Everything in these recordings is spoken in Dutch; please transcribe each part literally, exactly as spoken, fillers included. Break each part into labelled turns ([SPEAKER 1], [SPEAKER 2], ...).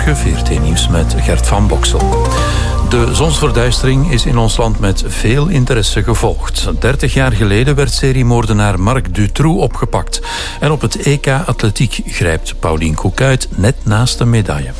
[SPEAKER 1] Goedemorgen, V R T Nieuws met Gert van Boksel. De zonsverduistering is in ons land met veel interesse gevolgd. dertig jaar geleden werd seriemoordenaar Marc Dutroux opgepakt. En op het E K Atletiek grijpt Pauline Koekuit net naast de medaille.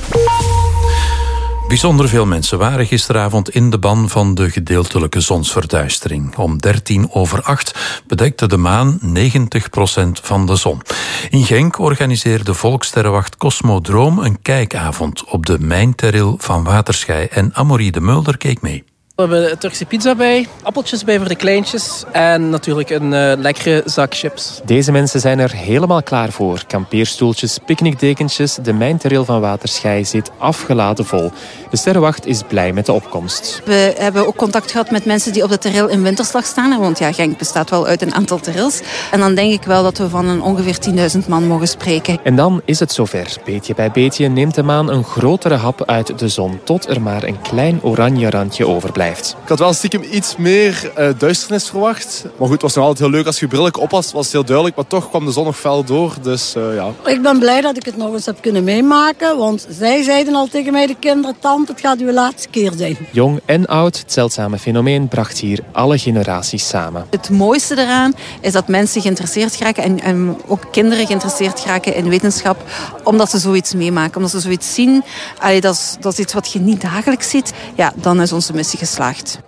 [SPEAKER 1] Bijzonder veel mensen waren gisteravond in de ban van de gedeeltelijke zonsverduistering. Om dertien over acht bedekte de maan negentig procent van de zon. In Genk organiseerde Volkssterrenwacht Cosmodroom een kijkavond op de mijnterril van Waterschei. En Amorie de Mulder keek mee.
[SPEAKER 2] We hebben Turkse pizza bij, appeltjes bij voor de kleintjes en natuurlijk een uh, lekkere zak chips.
[SPEAKER 3] Deze mensen zijn er helemaal klaar voor. Kampeerstoeltjes, picknickdekentjes, de mijnterril van Waterschei zit afgeladen vol. De Sterrenwacht is blij met de opkomst.
[SPEAKER 4] We hebben ook contact gehad met mensen die op de terril in winterslag staan. Want ja, Genk bestaat wel uit een aantal terrils. En dan denk ik wel dat we van een ongeveer tienduizend man mogen spreken.
[SPEAKER 3] En dan is het zover. Beetje bij beetje neemt de maan een grotere hap uit de zon, tot er maar een klein oranje randje overblijft. Ik
[SPEAKER 5] had wel stiekem iets meer uh, duisternis verwacht. Maar goed, het was nog altijd heel leuk als je bril op was. Was het heel duidelijk, maar toch kwam de zon nog fel door. Dus uh, ja.
[SPEAKER 6] Ik ben blij dat ik het nog eens heb kunnen meemaken. Want zij zeiden al tegen mij, de kinderen, tante, het gaat uw laatste keer zijn.
[SPEAKER 3] Jong en oud, het zeldzame fenomeen bracht hier alle generaties samen.
[SPEAKER 4] Het mooiste eraan is dat mensen geïnteresseerd raken en, en ook kinderen geïnteresseerd raken in wetenschap. Omdat ze zoiets meemaken, omdat ze zoiets zien. Allee, dat, is, dat is iets wat je niet dagelijks ziet. Ja, dan is onze missie geslaagd.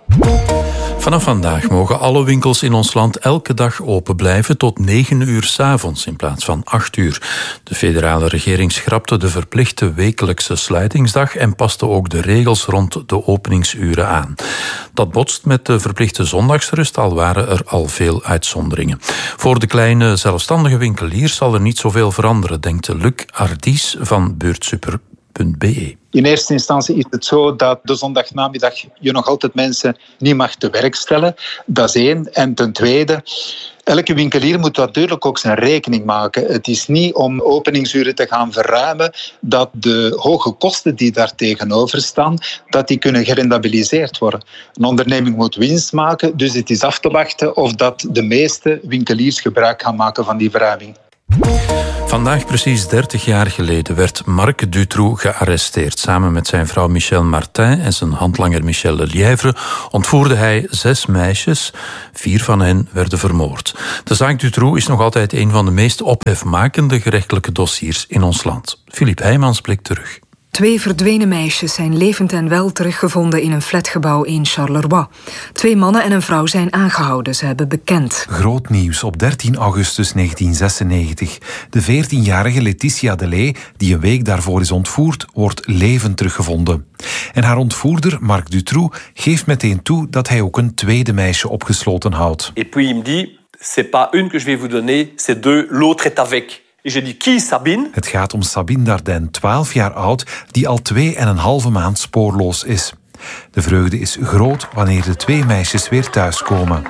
[SPEAKER 1] Vanaf vandaag mogen alle winkels in ons land elke dag open blijven tot negen uur 's avonds in plaats van acht uur. De federale regering schrapte de verplichte wekelijkse sluitingsdag en paste ook de regels rond de openingsuren aan. Dat botst met de verplichte zondagsrust, al waren er al veel uitzonderingen. Voor de kleine zelfstandige winkeliers zal er niet zoveel veranderen, denkt Luc Ardies van beurtsuper punt b e.
[SPEAKER 7] In eerste instantie is het zo dat de zondagnamiddag je nog altijd mensen niet mag te werk stellen. Dat is één. En ten tweede, elke winkelier moet natuurlijk ook zijn rekening maken. Het is niet om openingsuren te gaan verruimen dat de hoge kosten die daar tegenover staan, dat die kunnen gerentabiliseerd worden. Een onderneming moet winst maken, dus het is af te wachten of dat de meeste winkeliers gebruik gaan maken van die verruiming.
[SPEAKER 1] Vandaag precies dertig jaar geleden werd Marc Dutroux gearresteerd. Samen met zijn vrouw Michelle Martin en zijn handlanger Michel Lelièvre ontvoerde hij zes meisjes. Vier van hen werden vermoord. De zaak Dutroux is nog altijd een van de meest ophefmakende gerechtelijke dossiers in ons land. Philippe Heijmans blikt terug.
[SPEAKER 8] Twee verdwenen meisjes zijn levend en wel teruggevonden in een flatgebouw in Charleroi. Twee mannen en een vrouw zijn aangehouden, ze hebben bekend.
[SPEAKER 9] Groot nieuws op dertien augustus negentien zesennegentig. De veertienjarige Laetitia Delay, die een week daarvoor is ontvoerd, wordt levend teruggevonden. En haar ontvoerder, Marc Dutroux, geeft meteen toe dat hij ook een tweede meisje opgesloten houdt.
[SPEAKER 10] Et puis il me dit, c'est pas une que je vais vous donner, c'est deux, l'autre est avec. Je dis, qui Sabine?
[SPEAKER 9] Het gaat om Sabine Dardenne, twaalf jaar oud, die al twee en een halve maand spoorloos is. De vreugde is groot wanneer de twee meisjes weer thuiskomen.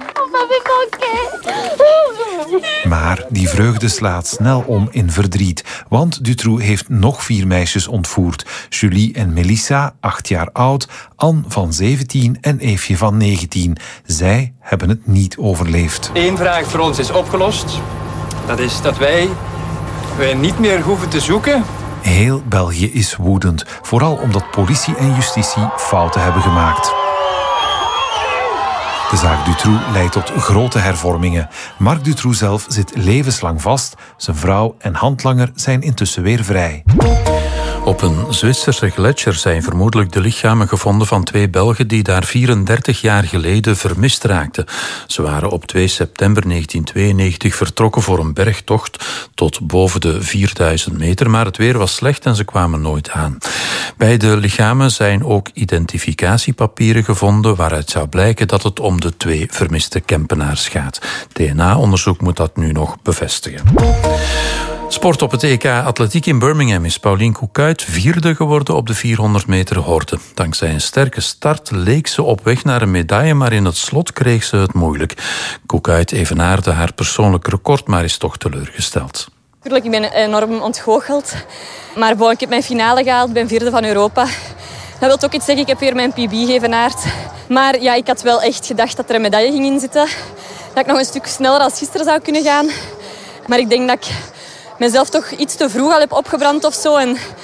[SPEAKER 9] Maar die vreugde slaat snel om in verdriet, want Dutroux heeft nog vier meisjes ontvoerd. Julie en Melissa, acht jaar oud, Anne van zeventien en Eefje van negentien. Zij hebben het niet overleefd.
[SPEAKER 11] Eén vraag voor ons is opgelost. Dat is dat wij... wij niet meer hoeven te zoeken.
[SPEAKER 9] Heel België is woedend, vooral omdat politie en justitie fouten hebben gemaakt. De zaak Dutroux leidt tot grote hervormingen. Marc Dutroux zelf zit levenslang vast. Zijn vrouw en handlanger zijn intussen weer vrij.
[SPEAKER 1] Op een Zwitserse gletsjer zijn vermoedelijk de lichamen gevonden van twee Belgen die daar vierendertig jaar geleden vermist raakten. Ze waren op twee september negentien tweeënnegentig vertrokken voor een bergtocht tot boven de vierduizend meter, maar het weer was slecht en ze kwamen nooit aan. Bij de lichamen zijn ook identificatiepapieren gevonden waaruit zou blijken dat het om de twee vermiste Kempenaars gaat. D N A-onderzoek moet dat nu nog bevestigen. Sport op het E K Atletiek in Birmingham is Pauline Koekuit vierde geworden op de vierhonderd meter horde. Dankzij een sterke start leek ze op weg naar een medaille, maar in het slot kreeg ze het moeilijk. Koekuit evenaarde haar persoonlijk record, maar is toch teleurgesteld.
[SPEAKER 12] Natuurlijk, ik ben enorm ontgoocheld. Maar bon, ik heb mijn finale gehaald, ben vierde van Europa. Dat wil ook iets zeggen, ik heb weer mijn P B geëvenaard. Maar ja, ik had wel echt gedacht dat er een medaille ging inzitten. Dat ik nog een stuk sneller als gisteren zou kunnen gaan. Maar ik denk dat ik mezelf toch iets te vroeg al heb opgebrand of zo. En het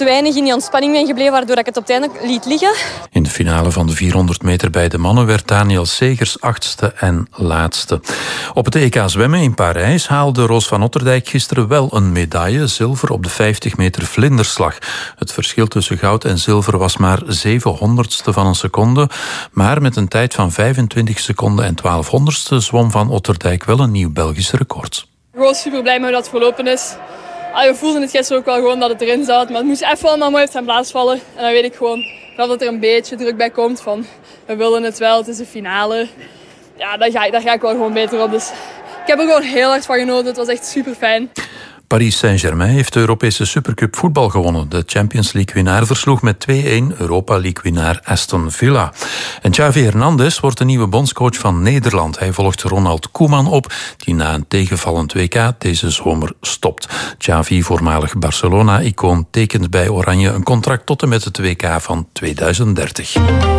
[SPEAKER 12] te weinig in die ontspanning ben gebleven, waardoor ik het op het einde liet liggen.
[SPEAKER 1] In de finale van de vierhonderd meter bij de mannen werd Daniel Segers achtste en laatste. Op het E K zwemmen in Parijs haalde Roos van Otterdijk gisteren wel een medaille, zilver op de vijftig meter vlinderslag. Het verschil tussen goud en zilver was maar zevenhonderdste van een seconde, maar met een tijd van vijfentwintig seconden en twaalf honderdste zwom van Otterdijk wel een nieuw Belgisch record.
[SPEAKER 13] Gewoon super blij met hoe dat verlopen is. Ah, we voelden het gisteren ook wel gewoon dat het erin zat, maar het moest even allemaal mooi op zijn plaats vallen. En dan weet ik gewoon dat er een beetje druk bij komt van we willen het wel, het is een finale. Ja, daar ga, ik, daar ga ik wel gewoon beter op. Dus ik heb er gewoon heel hard van genoten, het was echt super fijn.
[SPEAKER 1] Paris Saint-Germain heeft de Europese Supercup voetbal gewonnen. De Champions League-winnaar versloeg met twee-een Europa League-winnaar Aston Villa. En Xavi Hernandez wordt de nieuwe bondscoach van Nederland. Hij volgt Ronald Koeman op, die na een tegenvallend W K deze zomer stopt. Xavi, voormalig Barcelona-icoon, tekent bij Oranje een contract tot en met het W K van tweeduizend dertig.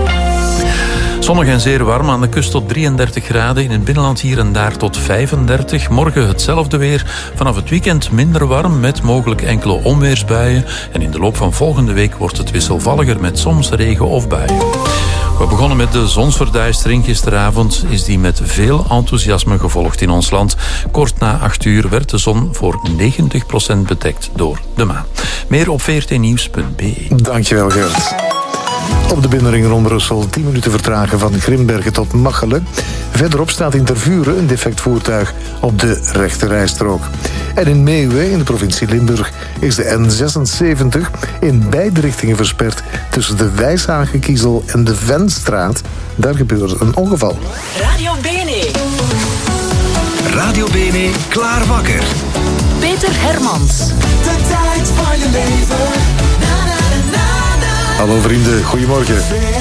[SPEAKER 1] Zonnig en zeer warm, aan de kust tot drieëndertig graden. In het binnenland hier en daar tot vijfendertig. Morgen hetzelfde weer. Vanaf het weekend minder warm met mogelijk enkele onweersbuien. En in de loop van volgende week wordt het wisselvalliger met soms regen of buien. We begonnen met de zonsverduistering. Gisteravond is die met veel enthousiasme gevolgd in ons land. Kort na acht uur werd de zon voor negentig procent bedekt door de maan. Meer op v r t nieuws punt b e.
[SPEAKER 14] Dankjewel, Gert. Op de binnenring rond Brussel tien minuten vertragen van Grimbergen tot Machelen. Verderop staat in Tervuren een defect voertuig op de rechterrijstrook. En in Meeuwen, in de provincie Limburg, is de N zesenzeventig in beide richtingen versperd tussen de Wijshagekiezel en de Venstraat. Daar gebeurde een ongeval.
[SPEAKER 15] Radio Bene.
[SPEAKER 16] Radio Bene, klaar wakker.
[SPEAKER 15] Peter Hermans.
[SPEAKER 17] De tijd van je leven.
[SPEAKER 14] Hallo vrienden, goedemorgen.